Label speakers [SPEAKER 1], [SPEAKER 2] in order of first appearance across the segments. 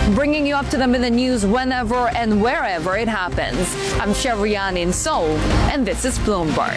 [SPEAKER 1] bringing you up to them in the news whenever and wherever it happens. I'm Shevrian in Seoul, and this is Bloomberg.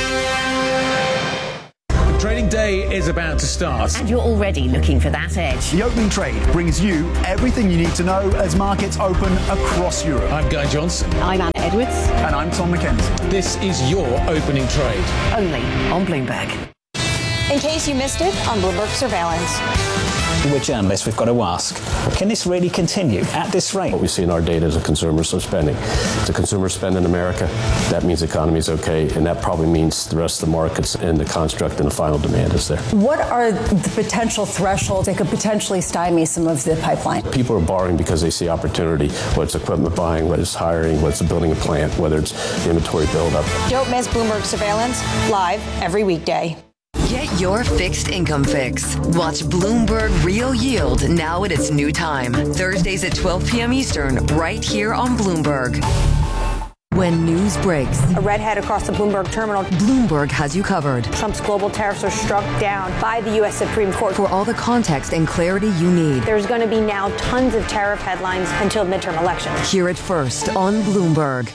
[SPEAKER 2] Trading day is about to start.
[SPEAKER 3] And you're already looking for that edge.
[SPEAKER 4] The opening trade brings you everything you need to know as markets open across Europe.
[SPEAKER 2] I'm Guy Johnson.
[SPEAKER 3] I'm Anna Edwards.
[SPEAKER 4] And I'm Tom McKenzie.
[SPEAKER 2] This is your opening trade.
[SPEAKER 3] Only on Bloomberg.
[SPEAKER 5] In case you missed it, on Bloomberg Surveillance.
[SPEAKER 6] We're journalists, we've got to ask, can this really continue at this rate?
[SPEAKER 7] What we see in our data is the consumers are spending. If the consumers spend in America, that means the economy is okay, and that probably means the rest of the markets and the construct and the final demand is there.
[SPEAKER 8] What are the potential thresholds that could potentially stymie some of the pipeline?
[SPEAKER 7] People are borrowing because they see opportunity, whether it's equipment buying, whether it's hiring, whether it's building a plant, whether it's inventory buildup.
[SPEAKER 5] Don't miss Bloomberg Surveillance, live every weekday.
[SPEAKER 9] Get your fixed income fix. Watch Bloomberg Real Yield now at its new time. Thursdays at 12 p.m. Eastern, right here on Bloomberg. When news breaks,
[SPEAKER 5] A redhead across the Bloomberg terminal.
[SPEAKER 9] Bloomberg has you covered.
[SPEAKER 5] Trump's global tariffs are struck down by the U.S. Supreme Court.
[SPEAKER 9] For all the context and clarity you need.
[SPEAKER 5] There's going to be now tons of tariff headlines until midterm elections.
[SPEAKER 9] Hear it first on Bloomberg.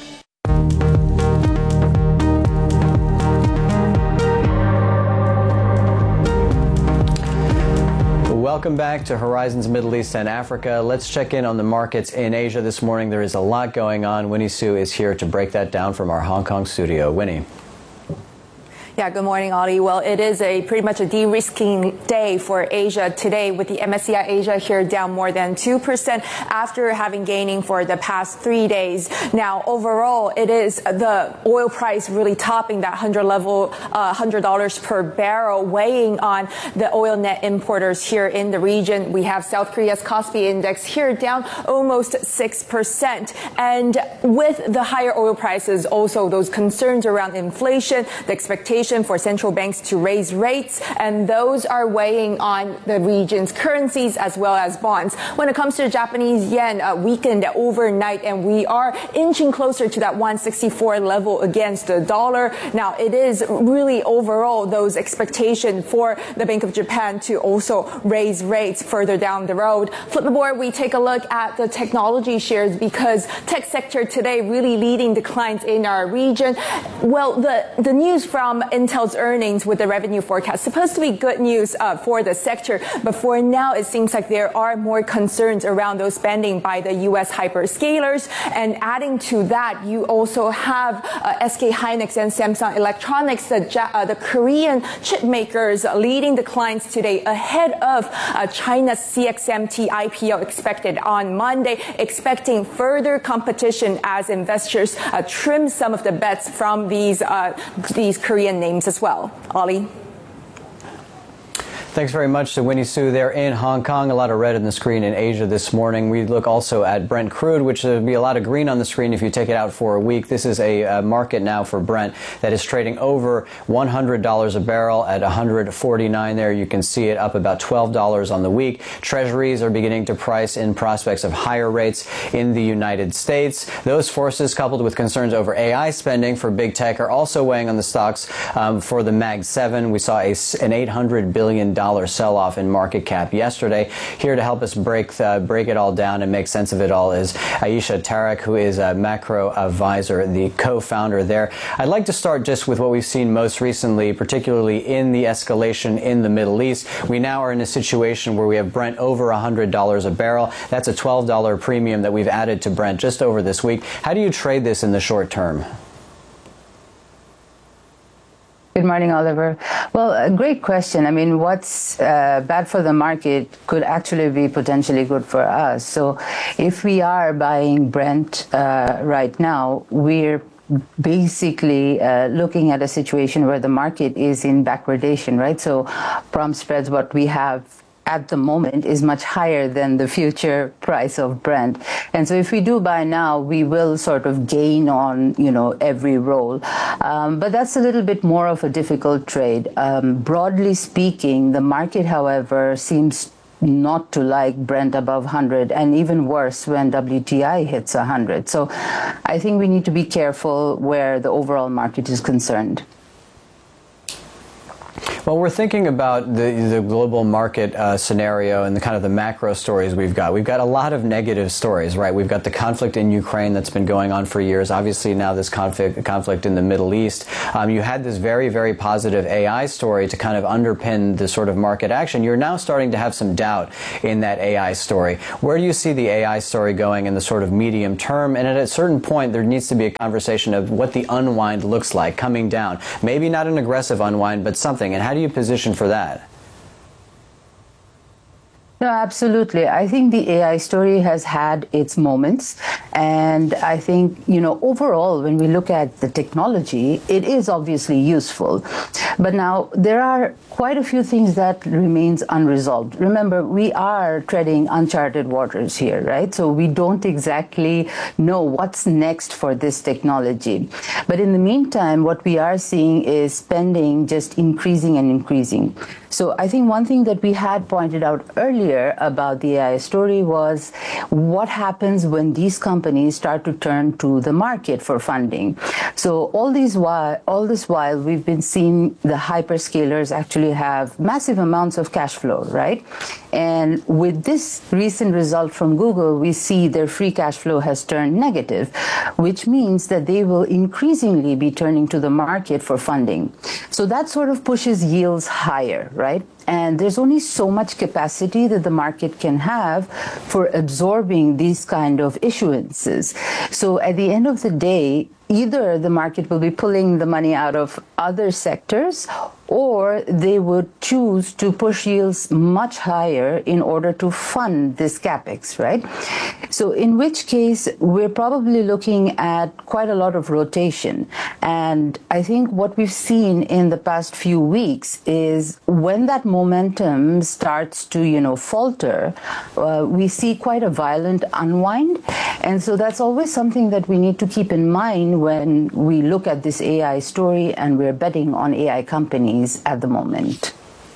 [SPEAKER 10] Welcome back to Horizons Middle East and Africa. Let's check in on the markets in Asia this morning. There is a lot going on. Winnie Su is here to break that down from our Hong Kong studio. Winnie.
[SPEAKER 11] Yeah, good morning, Ollie. Well, it is pretty much a de-risking day for Asia today, with the MSCI Asia here down more than 2% after having gaining for the past 3 days. Now, overall, it is the oil price really topping that $100 per barrel, weighing on the oil net importers here in the region. We have South Korea's Kospi index here down almost 6%. And with the higher oil prices, also those concerns around inflation, the expectation for central banks to raise rates, and those are weighing on the region's currencies as well as bonds. When it comes to the Japanese yen, weakened overnight, and we are inching closer to that 164 level against the dollar. Now, it is really overall those expectations for the Bank of Japan to also raise rates further down the road. Flip the board, we take a look at the technology shares, because tech sector today really leading declines in our region. Well, the news from Intel's earnings with the revenue forecast supposed to be good news for the sector, but for now it seems like there are more concerns around those spending by the U.S. hyperscalers. And adding to that, you also have SK Hynix and Samsung Electronics, the Korean chip makers, leading declines today ahead of China's CXMT IPO expected on Monday, expecting further competition as investors trim some of the bets from these Korean names as well. Ollie?
[SPEAKER 10] Thanks very much to Winnie Su there in Hong Kong. A lot of red on the screen in Asia this morning. We look also at Brent crude, which will be a lot of green on the screen if you take it out for a week. This is a market now for Brent that is trading over $100 a barrel at 149 there. You can see it up about $12 on the week. Treasuries are beginning to price in prospects of higher rates in the United States. Those forces, coupled with concerns over AI spending for big tech, are also weighing on the stocks for the Mag 7. We saw an $800 billion sell-off in market cap yesterday. Here to help us break it all down and make sense of it all is Aisha Tarek, who is a macro advisor, the co-founder there. I'd like to start just with what we've seen most recently, particularly in the escalation in the Middle East. We now are in a situation where we have Brent over $100 a barrel. That's a $12 premium that we've added to Brent just over this week. How do you trade this in the short term?
[SPEAKER 12] Good morning, Oliver. Well, a great question. I mean, what's bad for the market could actually be potentially good for us. So if we are buying Brent right now, we're basically looking at a situation where the market is in backwardation, right? So prompt spreads, what we have at the moment, is much higher than the future price of Brent. And so if we do buy now, we will sort of gain on, every roll. But that's a little bit more of a difficult trade. Broadly speaking, the market, however, seems not to like Brent above 100, and even worse when WTI hits 100. So I think we need to be careful where the overall market is concerned.
[SPEAKER 10] Well, we're thinking about the global market scenario and the kind of the macro stories we've got. We've got a lot of negative stories, right? We've got the conflict in Ukraine that's been going on for years. Obviously, now this conflict in the Middle East. You had this very, very positive AI story to kind of underpin the sort of market action. You're now starting to have some doubt in that AI story. Where do you see the AI story going in the sort of medium term? And at a certain point, there needs to be a conversation of what the unwind looks like coming down. Maybe not an aggressive unwind, but something. And how do you position for that?
[SPEAKER 12] No, absolutely. I think the AI story has had its moments. And I think, overall, when we look at the technology, it is obviously useful. But now there are quite a few things that remains unresolved. Remember, we are treading uncharted waters here, right? So we don't exactly know what's next for this technology. But in the meantime, what we are seeing is spending just increasing and increasing. So I think one thing that we had pointed out earlier about the AI story was what happens when these companies start to turn to the market for funding. So all this while, we've been seeing the hyperscalers actually have massive amounts of cash flow, right? And with this recent result from Google, we see their free cash flow has turned negative, which means that they will increasingly be turning to the market for funding. So that sort of pushes yields higher, right? And there's only so much capacity that the market can have for absorbing these kind of issuances. So at the end of the day, either the market will be pulling the money out of other sectors, or they would choose to push yields much higher in order to fund this capex, right? So in which case, we're probably looking at quite a lot of rotation. And I think what we've seen in the past few weeks is when that momentum starts to, falter, we see quite a violent unwind. And so that's always something that we need to keep in mind when we look at this AI story and we're betting on AI companies at the moment.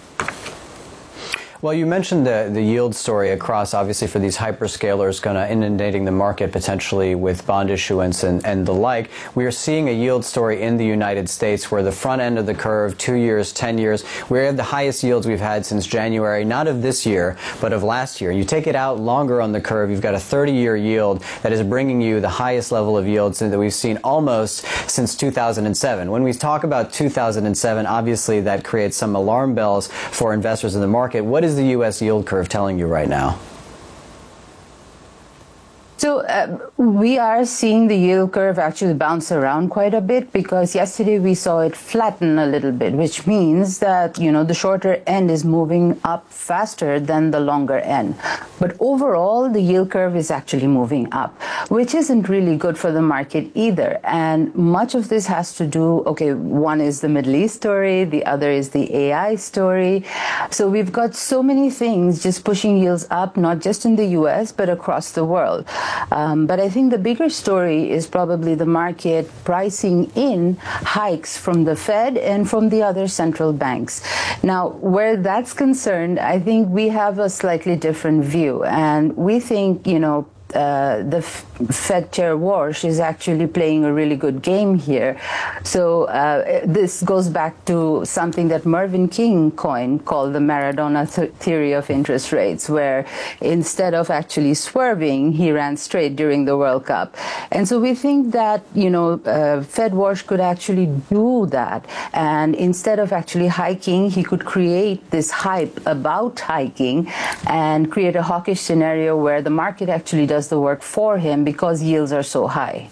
[SPEAKER 10] Well, you mentioned the yield story across, obviously, for these hyperscalers kind of inundating the market potentially with bond issuance and the like. We are seeing a yield story in the United States where the front end of the curve, 2 years, 10 years, we have the highest yields we've had since January, not of this year, but of last year. You take it out longer on the curve, you've got a 30-year yield that is bringing you the highest level of yields that we've seen almost since 2007. When we talk about 2007, obviously that creates some alarm bells for investors in the market. What is the U.S. yield curve telling you right now?
[SPEAKER 12] So we are seeing the yield curve actually bounce around quite a bit, because yesterday we saw it flatten a little bit, which means that, the shorter end is moving up faster than the longer end. But overall, the yield curve is actually moving up, which isn't really good for the market either. And much of this has to do, one is the Middle East story, the other is the AI story. So we've got so many things just pushing yields up, not just in the US, but across the world. But I think the bigger story is probably the market pricing in hikes from the Fed and from the other central banks. Now, where that's concerned, I think we have a slightly different view. And we think, the Fed Chair Warsh is actually playing a really good game here. So this goes back to something that Mervyn King coined called the Maradona theory of interest rates, where instead of actually swerving, he ran straight during the World Cup. And so we think that, Fed Warsh could actually do that. And instead of actually hiking, he could create this hype about hiking and create a hawkish scenario where the market actually does the work for him because yields are so high.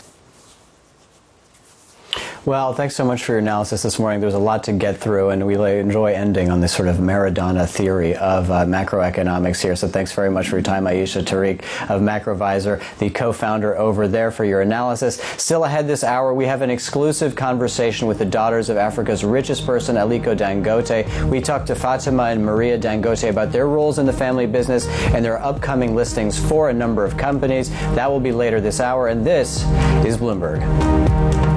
[SPEAKER 10] Well, thanks so much for your analysis this morning. There's a lot to get through, and we enjoy ending on this sort of Maradona theory of macroeconomics here. So thanks very much for your time, Ayesha Tariq of Macrovisor, the co-founder over there, for your analysis. Still ahead this hour, we have an exclusive conversation with the daughters of Africa's richest person, Aliko Dangote. We talked to Fatima and Maria Dangote about their roles in the family business and their upcoming listings for a number of companies. That will be later this hour, and this is Bloomberg.